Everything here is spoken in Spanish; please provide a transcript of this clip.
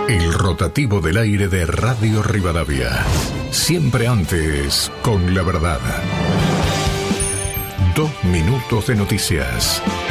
El rotativo del aire de Radio Rivadavia. Siempre antes con la verdad. 2 minutos de noticias.